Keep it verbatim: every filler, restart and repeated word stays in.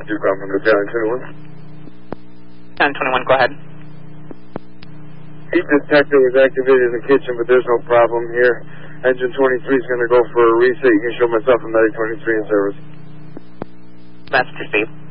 Duke Alpha, Battalion twenty-one. Battalion twenty-one, go ahead. Heat detector was activated in the kitchen, but there's no problem here. Engine twenty-three is going to go for a reset. You can show myself and Medic twenty-three in service. Master Steve.